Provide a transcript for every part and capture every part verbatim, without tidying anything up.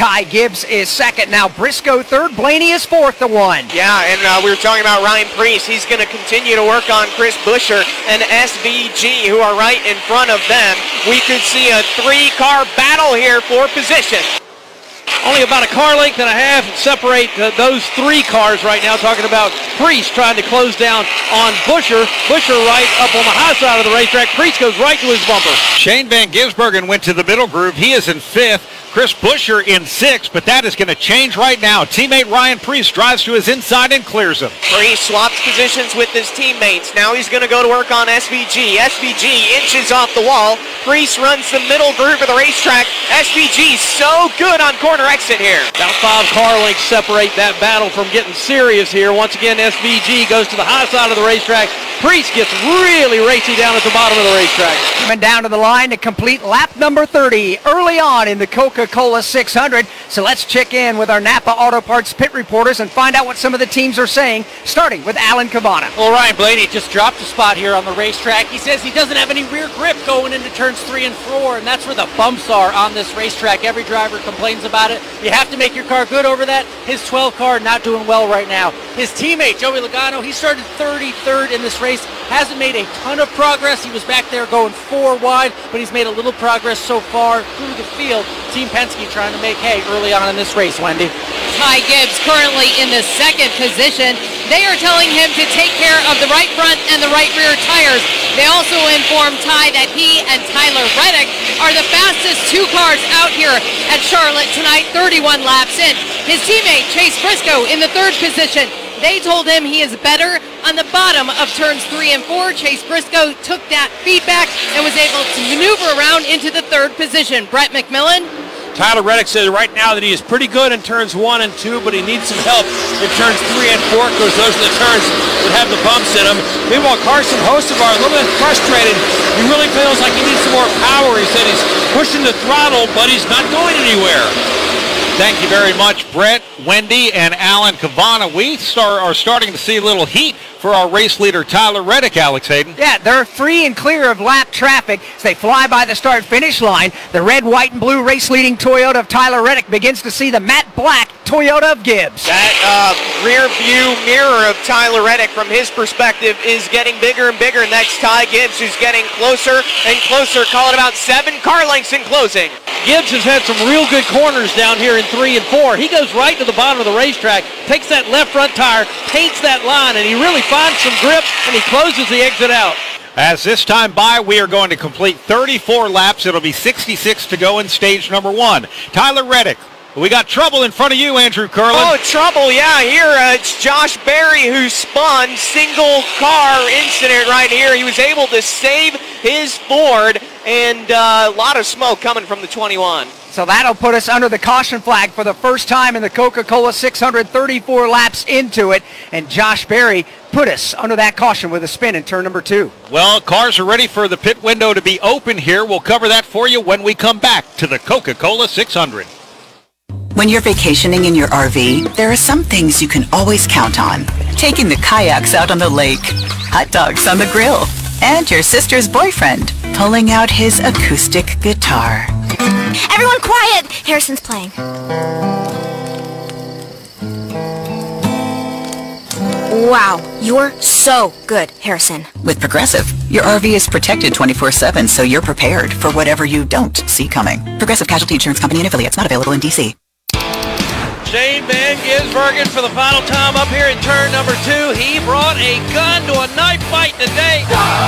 Ty Gibbs is second. Now Briscoe third. Blaney is fourth to one. Yeah, and uh, we were talking about Ryan Priest. He's going to continue to work on Chris Buescher and S V G, who are right in front of them. We could see a three-car battle here for position. Only about a car length and a half separate uh, those three cars right now. Talking about Priest trying to close down on Buescher. Buescher right up on the high side of the racetrack. Priest goes right to his bumper. Shane Van Gisbergen went to the middle groove. He is in fifth. Chris Buescher in sixth, but that is going to change right now. Teammate Ryan Priest drives to his inside and clears him. Priest swaps positions with his teammates. Now he's going to go to work on S V G. S V G inches off the wall. Priest runs the middle groove of the racetrack. S V G so good on corner exit here. About five car lengths separate that battle from getting serious here. Once again, S V G goes to the high side of the racetrack. Priest gets really racy down at the bottom of the racetrack. Coming down to the line to complete lap number thirty early on in the Coca-Cola six hundred. So let's check in with our Napa Auto Parts pit reporters and find out what some of the teams are saying, starting with Alan Cavana. Well, Ryan Blaney just dropped a spot here on the racetrack. He says he doesn't have any rear grip going into turns three and four, and that's where the bumps are on this racetrack. Every driver complains about it. You have to make your car good over that. His twelve car not doing well right now. His teammate, Joey Logano, he started thirty-third in this race. Hasn't made a ton of progress. He was back there going four wide, but he's made a little progress so far through the field. Team Penske trying to make hay early on in this race, Wendy. Ty Gibbs currently in the second position. They are telling him to take care of the right front and the right rear tires. They also informed Ty that he and Tyler Reddick are the fastest two cars out here at Charlotte tonight, thirty-one laps in. His teammate Chase Briscoe in the third position. They told him he is better on the bottom of turns three and four. Chase Briscoe took that feedback and was able to maneuver around into the third position. Brett McMillan. Tyler Reddick says right now that he is pretty good in turns one and two, but he needs some help in turns three and four because those are the turns that have the bumps in them. Meanwhile, Carson Hocevar a little bit frustrated. He really feels like he needs some more power. He said he's pushing the throttle, but he's not going anywhere. Thank you very much, Brett, Wendy, and Alan Cavana. We start, are starting to see a little heat for our race leader, Tyler Reddick, Alex Hayden. Yeah, they're free and clear of lap traffic as they fly by the start-finish line. The red, white, and blue race-leading Toyota of Tyler Reddick begins to see the matte black Toyota of Gibbs. That uh, rear view mirror of Tyler Reddick from his perspective is getting bigger and bigger, and that's Ty Gibbs who's getting closer and closer, calling about seven car lengths in closing. Gibbs has had some real good corners down here in three and four. He goes right to the bottom of the racetrack, takes that left front tire, paints that line, and he really finds some grip, and he closes the exit out. As this time by, we are going to complete thirty-four laps. It'll be sixty-six to go in stage number one. Tyler Reddick, we got trouble in front of you, Andrew Curlin. Oh, trouble, yeah. Here uh, it's Josh Berry who spun. Single car incident right here. He was able to save his Ford, and uh, a lot of smoke coming from the twenty-one. So that'll put us under the caution flag for the first time in the Coca-Cola six hundred, thirty-four laps into it. And Josh Berry put us under that caution with a spin in turn number two. Well, cars are ready for the pit window to be open here. We'll cover that for you when we come back to the Coca-Cola six hundred. When you're vacationing in your R V, there are some things you can always count on. Taking the kayaks out on the lake, hot dogs on the grill, and your sister's boyfriend pulling out his acoustic guitar. Everyone quiet! Harrison's playing. Wow, you're so good, Harrison. With Progressive, your R V is protected twenty-four seven, so you're prepared for whatever you don't see coming. Progressive Casualty Insurance Company and affiliates, not available in D C. Shane Van Gisbergen for the final time up here in turn number two. He brought a gun to a knife fight today.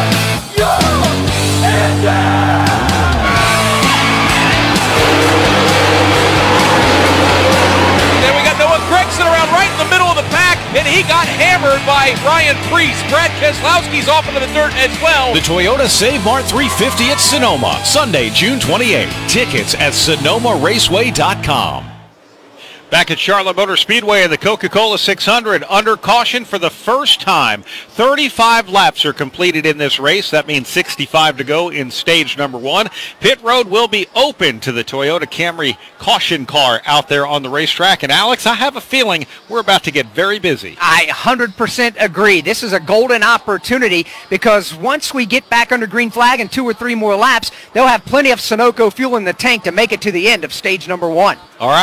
Then we got Noah Gregson around right in the middle of the pack, and he got hammered by Ryan Priest. Brad Keselowski's off into the dirt as well. The Toyota Save Mart three fifty at Sonoma, Sunday, June twenty-eighth. Tickets at sonoma raceway dot com. Back at Charlotte Motor Speedway in the Coca-Cola six hundred, under caution for the first time. thirty-five laps are completed in this race. That means sixty-five to go in stage number one. Pit road will be open to the Toyota Camry caution car out there on the racetrack. And Alex, I have a feeling we're about to get very busy. I one hundred percent agree. This is a golden opportunity because once we get back under green flag in two or three more laps, they'll have plenty of Sunoco fuel in the tank to make it to the end of stage number one. All right.